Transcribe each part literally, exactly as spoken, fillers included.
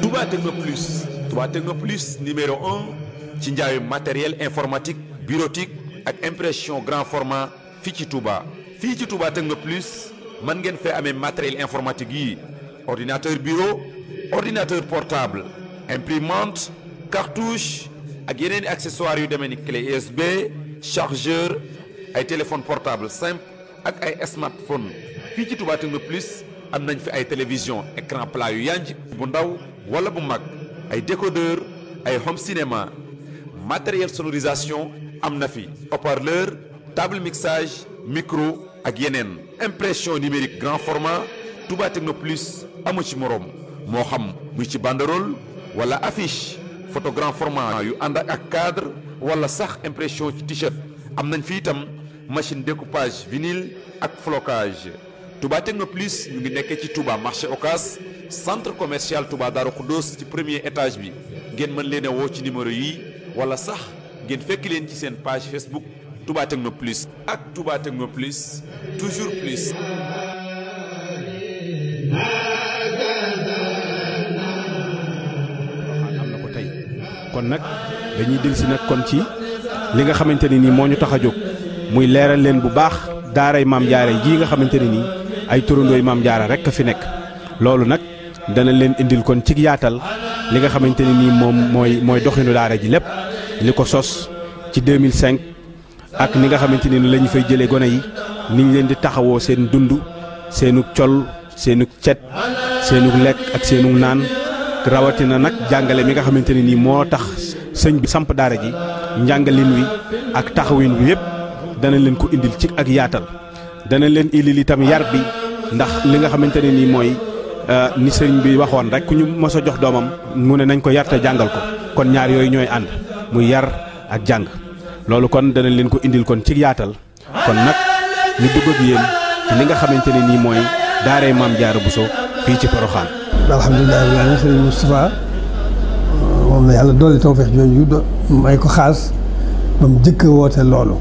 Touba Techno Plus Touba Techno Plus numéro un ci njaayu matériel informatique bureautique ak impression grand format fii ci Touba. fii ci Touba Techno Plus mën ngeen fee amee matériel informatique yi ordinateur bureau ordinateur portable imprimante cartouche ak yeneen i accessoires yu demee ni clé U S B chargeur ay téléphone portable simple ak ay smartphone fii ci Touba Techno Plus am nañ fi ay télévision écran plat yu yanj bu ndaw wala bu mag ay décodeur ay home cinéma matériel sonorisation am na fi haut-parleur table mixage micro ak yeneen impression numérique grand format Touba Techno Plus amu ci moroom moo xam muy ci banderole wala affiche photo grand format yu ànd ak cadre wala sax impression ci t-shirt am nañ fi itam machine découpage vinyle ak flocage Touba Techno Plus ñu ngi nekkee ci Touba marché Ocass centre commercial Touba Darou Khoudoss ci premier étage bi ngeen mën leen a woo ci numéro yi wala sax ngeen fekk leen ci seen page Facebook Touba Techno Plus ak Touba Techno Plus toujours plus. am na ko tey kon nag dañuy dellusi nag kon ci li nga xamante ne nii moo ñu tax a jóg muy leeral leen bu baax daaray maam jaara ji nga xamante ne nii ay turandooy maam jaara rek a fi nekk loolu nag dana leen indil kon ci yaatal li nga xamante ne nii moom mooy mooy doxinu daara ji lépp li ko sos ci deux mille cinq ak ni nga xamante ne ni la ñu fay jëlee gone yi ni ñu leen di taxawoo seen dund seenug col seenug cet seenug lekk ak seenug naan rawatina nag jàngale mi nga xamante ne nii moo tax sëñ bi samp daara ji njàngalin wi ak taxawin wi yëpp dana leen ko indil ci ak yaatal dana leen indil itam yar bi ndax li nga xamante ne nii mooy ni sëñ bi waxoon rek ku ñu mos a jox doomam mu ne nañ ko yar te jàngal ko kon ñaar yooyu ñooy ànd muy yar ak jàng loolu kon dana leen ko indil kon ci yaatal kon nag ñu dugg ak yéen ci li nga xamante ne nii mooy daaray maam Jaara Bousso fii ci Porokhane. alhamdulilah rabbil aalamiin sëriñ Moustapha moom la yàlla dolli tawfeex jooju do may ko xaas ba mu jëkk a woote loolu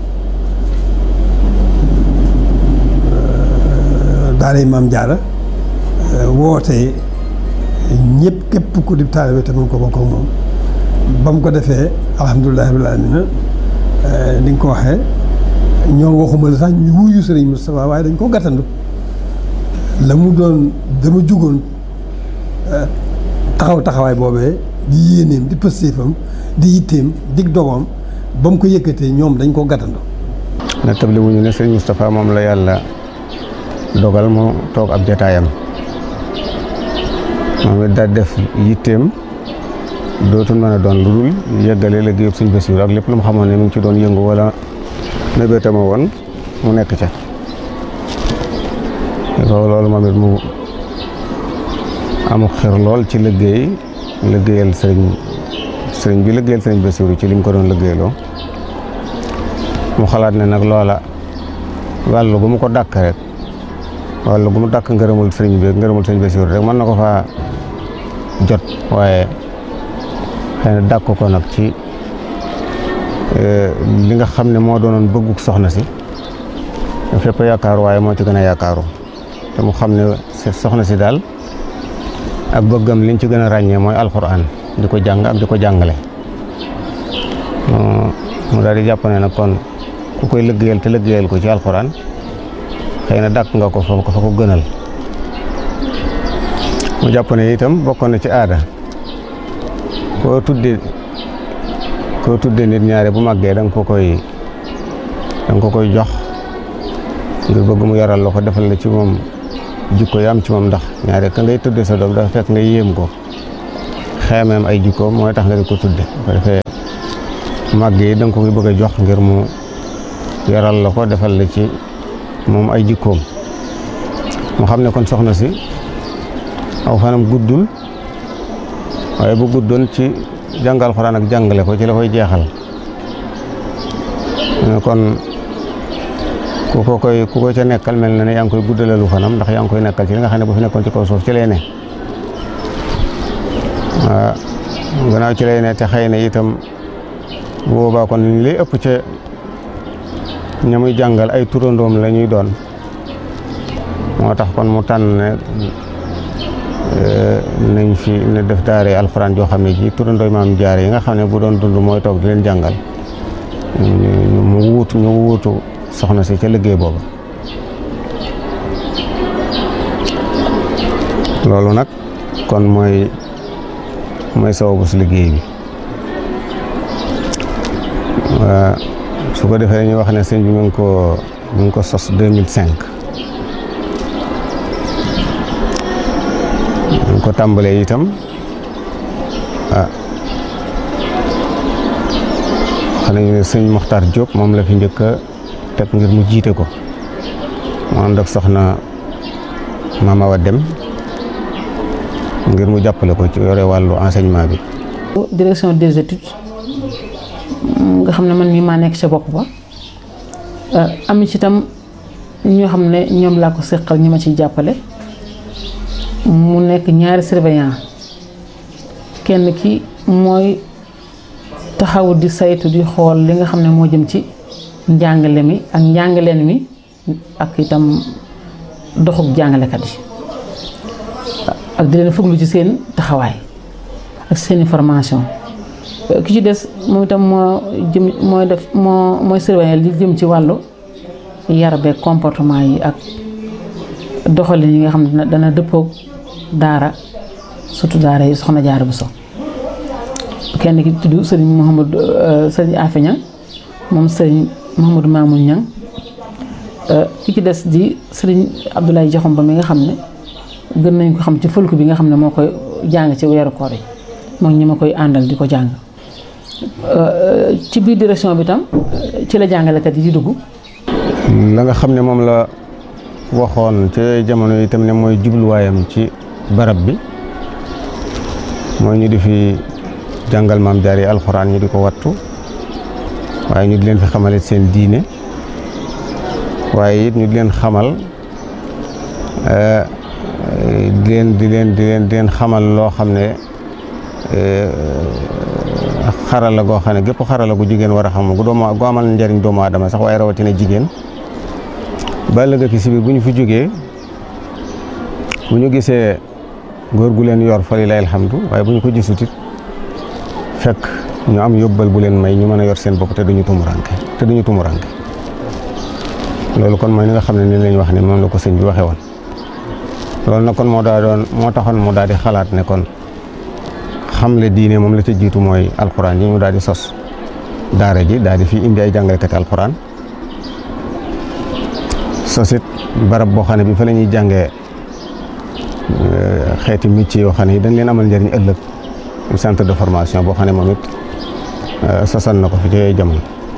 daaray maam Jaara woote ñëpp képp ku di taalibe te mun ko bokk ak moom ba mu ko defee alhamdulilah rabbil aalamiin ni nga ko waxee ñoom waxuma la sax ñu wuyu sëriñ Moustapha waaye dañ ko gàttandu la mu doon dama jugoon taxaw taxawaay boobee di yéeneem di pëstéefam di yitteem dig dogoom ba mu ko yëkkatee ñoom dañ ko gàttandu. na table wuñu ne sëriñ Moustapha moom la yàlla dogal mu toog ab jataayam moom it daal def yitteem dootul mën a doon lu dul yëggale liggéeyub Sëriñ Bassirou ak lépp lu mu xamoon ne mu ngi ci doon yëngu wala mébétama woon mu nekk ca loolu moom it mu amu xir lool ci liggéey liggéeyal sëriñ sëriñ bi liggéeyal Sëriñ Bassirou ci li mu ko doon liggéeyloo mu xalaat ne nag loola wàllu gu mu ko dàkk rek wàllu gu mu dàkk ngërëmul sëriñ bi ngërëmul Sëriñ Bassirou rek mën na ko faa jot waaye xëy na dàkk ko nag ci li nga xam ne moo doonoon bëgguk soxna si fépp yaakaaru waaye moo ci gën a yaakaaru te mu xam ne soxna si daal ak bëggam liñ ci gën a ràññee mooy alxuraan di ko jàng ak di ko jàngale mu daal di jàpp ne nag kon ku koy liggéeyal te liggéeyal ko ci alxuraan xëy na dàkk nga ko fa ko fa ko gënal mu jàpp ne itam bokkoon na ci aada koo tudde koo tudde nit ñaare bu màggee da nga ko koy da nga ko koy jox ngir bëgg mu yaral la ko defal la ci moom jikko yi am ci moom ndax ñaare ka ngay tudde sa doom dafa fekk nga yéem ko xeemeem ay jikkoom mooy tax nga di ko tudde ko defee màggee yi da nga ko koy bëgg a jox ngir mu yaral la ko defal la ci moom ay jikkoom mu xam ne kon soxna si aw fanam guddul waaye bu guddoon ci jàngal Alxuraan ak jàngale ko ci la koy jeexal kon ku ko koy ku ko ca nekkal mel na ne yaa ngi koy guddalalu fanam ndax yaa ngi koy nekkal ci li nga xam ne bu fi nekkoon ci kaw suuf ci lay ne waaw gannaaw ci lay ne te xëy na itam bu boobaa kon li ëpp ca ña muy jàngal ay turandoom la ñuy doon moo tax kon mu tànn ne nañ fi ne def daare alxuraan joo xam ne ji turandooy maam jaare yi nga xam ne bu doon dund mooy toog di leen jàngal mu wuutu ñu wuutu soxna si ca liggéey boobu. loolu nag kon mooy mooy sababu su liggéey bi su ko defee ñu wax ne sëñ bi mu ngi ko mu ngi ko sos deux mille cinq mu ngi ko tàmbalee itam ah xam nañu ne sëñ Moxtaar Diop moom la fi njëkk a teg ngir mu jiite ko mu ànd ak soxna Mama Wa Dem ngir mu jàppale ko ci yore wàllu enseignement bi. direction des études nga xam ne man mii maa nekk ca bopp ba am ci itam ñoo xam ne ñoom laa ko seqal ñi ma ciy jàppale mu nekk ñaari surveillant kenn ki mooy taxawu di saytu di xool li nga xam ne moo jëm ci njàngale mi ak njàngaleen mi ak itam doxuk jàngalekat yi ak di leen fuglu ci seen taxawaay ak seeni formation ki ci des moom itam moo jëm mooy def moo mooy surveiller li jëm ci wàllu yar beeg comportement yi ak doxalin yi nga xam ne dana dëppoog daara surtout daara yi soxna Jaara Buso kenn ki tudd sëriñ Mouhamadou sëriñ Afe Ñang moom sëriñ Mouhamadou Mamoun Ñang ki ci des di sëriñ Abdoulaye Jaxum ba mi nga xam ne gën nañ ko xam ci fëlku bi nga xam ne moo koy jàng ci weeru koor yi moom ñi ma koy àndal di ko jàng ci biir direction bi tam ci la jàngalekat yi di dugg. la nga xam ne moom la waxoon ci jamono yi tam ne mooy jubluwaayam ci barab bi mooy ñu di fi jàngal maam jaar yi alxuraan ñu di ko wattu waaye ñu di leen fi xamale seen diine waaye it ñu di leen xamal di leen di leen di leen di leen xamal loo xam ne xarala goo xam ne gépp xarala gu jigéen war a xam gu doomu gu amal njariñ doomu aadama sax waaye rawatina jigéen ba ëllëg ki si biir bu ñu fi jógee bu ñu gisee góor gu leen yor fa lillahi alhamdu waaye bu ñu ko gisut it fekk ñu am yóbbal bu leen may ñu mën a yor seen bopp te duñu tumuranke te duñu tumuranke loolu kon mooy li nga xam ne ni lañ wax ne moom la ko sëñ bi waxee woon loolu nag kon moo daa doon moo taxoon mu daal di xalaat ne kon xamle diine moom la ca jiitu mooy alxuraan yi mu daal di sos daara ji daal di fi indi ay jàngalekati alxuraan sosit barab boo xam ne bi fa la ñuy jàngee xeeti métier yoo xam ne yi dañ leen amal njëriñ ëllëg centre de formation boo xam ne moom it sosal na ko fi ci yooyu jamono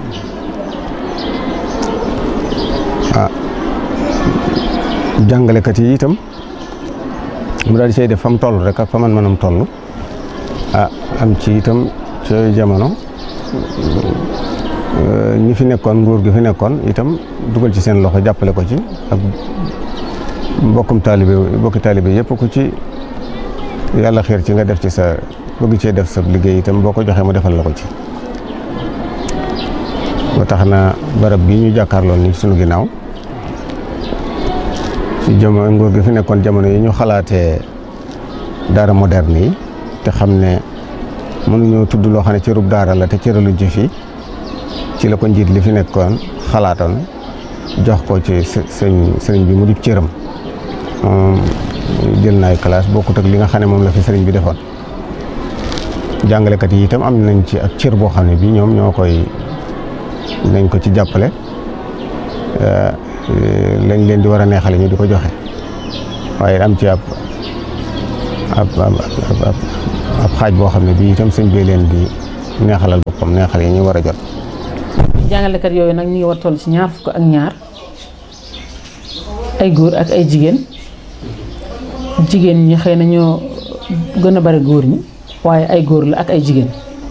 ah jàngalekat yi itam mu daal di cay def fa mu toll rek ak fa man manam toll ah am ci itam ci yooyu jamono ñi fi nekkoon nguur gi fi nekkoon itam dugal ci seen loxo jàppale ko ci ak mbokkum taalibe mbokki taalibe yëpp ku ci yàlla xiir ci nga def ci sa bëgg cee def sa liggéey itam boo ko joxee mu defal la ko ci ba tax na barab bii ñu jàkkaarloon ni sunu ginnaaw ci jamono nguur gi fi nekkoon jamono yi ñu xalaatee daara moderne yi te xam ne mënuñoo tudd loo xam ne cërub daara la te cëraluñ ci fii ci la ko njiit li fi nekkoon xalaatoon jox ko ci sëñ sëriñ bi mu di cëram moom jël naay classe bokkut ak li nga xam ne moom la fi sëriñ bi defoon jàngalekat yi itam am nañ ci ak cër boo xam ne bi ñoom ñoo koy nañ ko ci jàppale lañ leen di war a neexale ñu di ko joxe waaye am ci ab ab ab ab xaaj boo xam ne bii itam sëñ bi leen di neexalal boppam neexal yi ñu war a jot. jàngalekat yooyu nag ñu ngi war toll ci ñaar fukk ak ñaar ay góor ak ay jigéen jigéen ñi xëy na ñoo gën a bari góor ñi waaye ay góor la ak ay jigéen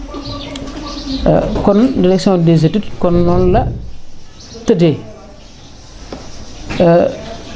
kon direction des études kon noonu la tëddee